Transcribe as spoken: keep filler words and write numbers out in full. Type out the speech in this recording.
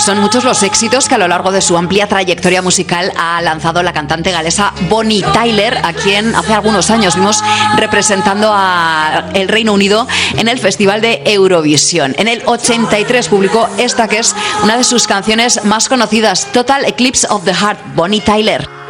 Son muchos los éxitos que a lo largo de su amplia trayectoria musical ha lanzado la cantante galesa Bonnie Tyler, a quien hace algunos años vimos representando a el Reino Unido en el Festival de Eurovisión. En el ochenta y tres publicó esta que es una de sus canciones más conocidas, Total Eclipse of the Heart, Bonnie Tyler.